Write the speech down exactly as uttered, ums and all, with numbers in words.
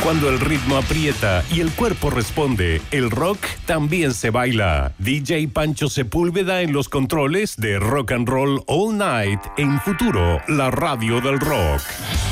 Cuando el ritmo aprieta y el cuerpo responde, el rock también se baila. D J Pancho Sepúlveda en los controles de Rock and Roll All Night en Futuro, la radio del rock.